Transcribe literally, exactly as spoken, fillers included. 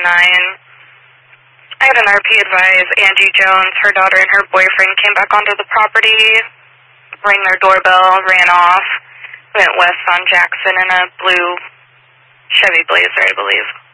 nine. I had an R P advise Angie Jones, her daughter and her boyfriend came back onto the property, rang their doorbell, ran off, went west on Jackson in a blue Chevy Blazer, I believe.